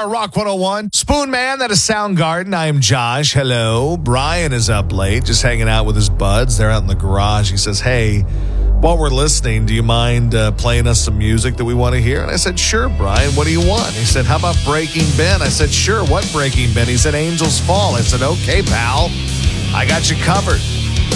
are Rock 101. Spoon Man, that is Soundgarden. I am Josh. Hello. Brian is up late, just hanging out with his buds. They're out in the garage. He says, hey, while we're listening, do you mind playing us some music that we want to hear? And I said, sure, Brian. What do you want? He said, how about Breaking Ben? I said, sure. What Breaking Ben? He said, Angels Fall. I said, okay, pal. I got you covered.